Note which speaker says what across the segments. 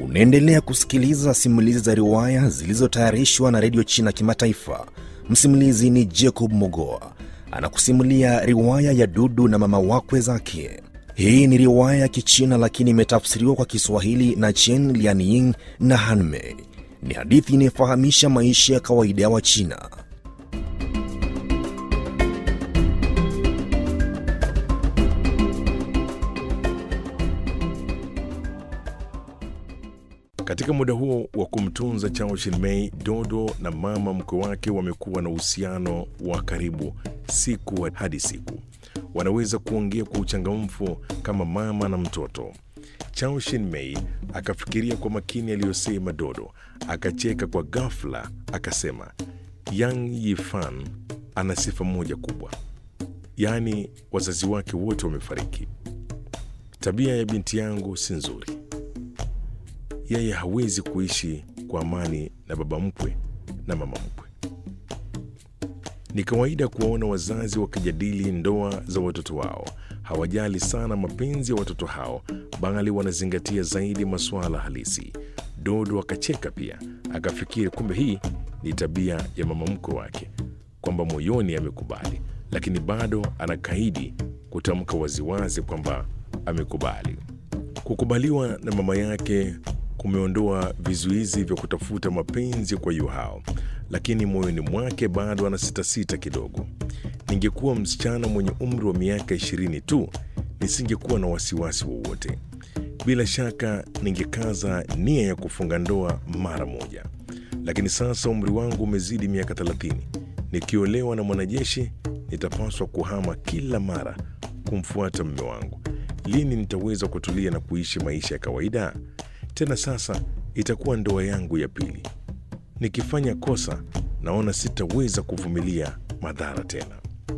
Speaker 1: Unaendelea kusikiliza simulizi za riwaya zilizotayarishwa na Radio China Kimataifa. Msimulizi ni Jacob Mogoa. Anakusimulia riwaya ya Dudu na mama wakwe zake. Hii ni riwaya ya Kichina lakini imetafsiriwa kwa Kiswahili na Chen Lianying na Hanmei. Ni hadithi inayofahamisha maisha ya kawaida wa China.
Speaker 2: Katika muda huo wa kumtunza Chao Shin-mei, Dodo na mama mkwe wake wamekuwa na uhusiano wa karibu siku hadi siku. Wanaweza kuongea kwa uchangamfu kama mama na mtoto. Chao Shin-mei akafikiria kwa makini aliyosema Dodo, akacheka kwa ghafla, akasema, Yang Yifan ana sifa moja kubwa, yaani wazazi wake wote wamefariki. Tabia ya binti yangu si nzuri. Yeye hawezi kuishi kwa amani na baba mkwe na mama mkwe. Ni kawaida kuwaona wazazi wakijadili ndoa za watoto wao. Hawajali sana mapenzi ya watoto hao, bali wanazingatia zaidi masuala halisi. Dodo akacheka pia, akafikiri kumbe hii ni tabia ya mama mkwe wake, kwamba moyoni amekubali, lakini bado anakaidi kutamka waziwazi kwamba amekubali. Kukubaliwa na mama yake kumeondoa vizuizi vya kutafuta mapenzi kwa Yu Hao, lakini moyoni mwake bado anasitasita kidogo. Ningekuwa msichana mwenye umri wa miaka 20 tu, nisingekuwa na wasiwasi wowote. Bila shaka ningekaza nia ya kufunga ndoa mara moja. Lakini sasa umri wangu umezidi miaka 30. Nikiolewa na mwanajeshi, nitapaswa kuhama kila mara kumfuata mume wangu. Lini nitaweza kutulia na kuishi maisha ya kawaida? Tena sasa itakuwa ndoa yangu ya pili. Nikifanya kosa, naona sitaweza kuvumilia madhara tena.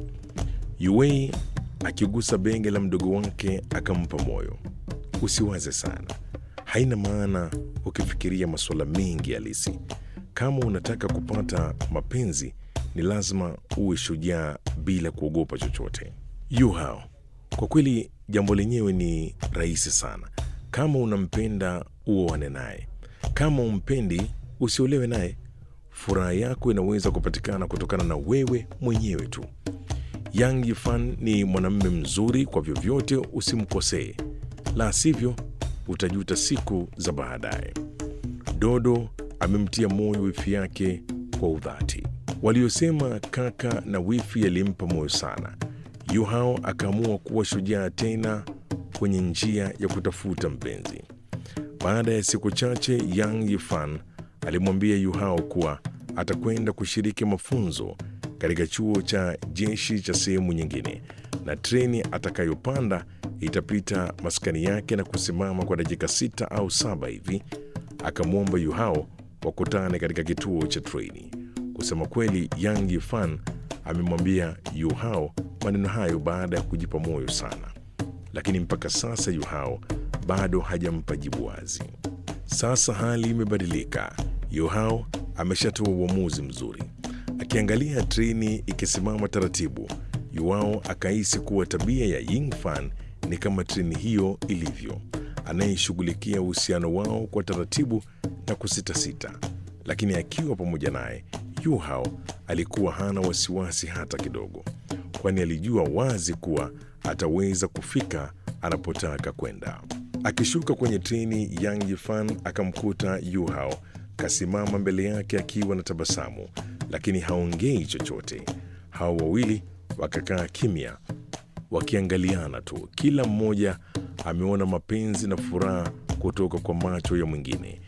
Speaker 2: Yuwei akigusa bega la mdogo wake akampa moyo. Usiwaze sana. Haina maana ukifikiria masuala mengi halisi. Kama unataka kupata mapenzi, ni lazima uwe shujaa bila kuogopa chochote. Yu Hao, kwa kweli jambo lenyewe ni rahisi sana. Kama unampenda uoane naye. Kama umpendi usiolewe naye. Furaha yako inaweza kupatikana kutokana na wewe mwenyewe tu. Yang Yifan ni mwanamume mzuri, kwa vyovyote usimkosee. La sivyo utajuta siku za baadaye. Dodo amemtia moyo wifi yake kwa udhati. Waliosema kaka na wifi yalimpa moyo sana. Yu Hao akaamua kuwa shujaa tena kwenye njia ya kutafuta mpenzi. Baada ya siku chache, Yang Yifan alimwambia Yu Hao kuwa atakwenda kushiriki mafunzo katika chuo cha jeshi cha sehemu nyingine, na treni atakayopanda itapita maskani yake na kusimama kwa dakika 6 au 7 hivi. Akamwomba Yu Hao wakutane katika kituo cha treni. Kusema kweli, Yang Yifan amemwambia Yu Hao maneno hayo baada ya kujipa moyo sana, lakini mpaka sasa Yu Hao bado hajampa jibu wazi. Sasa hali imebadilika. Yu Hao ameshatoa uamuzi mzuri. Akiangalia treni ikisimama taratibu, Yu Hao akahisi kuwa tabia ya Yingfan ni kama treni hiyo ilivyo, anayeshughulikia uhusiano wao kwa taratibu na kusitasita. Lakini akiwa pamoja naye, Yu Hao alikuwa hana wasiwasi hata kidogo, kwani alijua wazi kuwa ataweza kufika anapotaka kwenda. Akishuka kwenye treni, Yang Yifan akamkuta Yu Hao kasimama mbele yake akiwa na tabasamu, lakini haongei chochote. Hao wawili wakakaa kimya, wakiangaliana tu. Kila mmoja ameona mapenzi na furaha kutoka kwa macho ya mwingine.